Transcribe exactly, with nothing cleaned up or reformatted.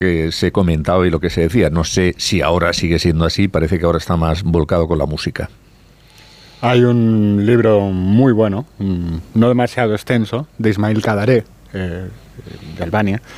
que se comentaba y lo que se decía. No sé si ahora sigue siendo así, parece que ahora está más volcado con la música. Hay un libro muy bueno, no demasiado extenso, de Ismail Kadaré, eh, de Albania,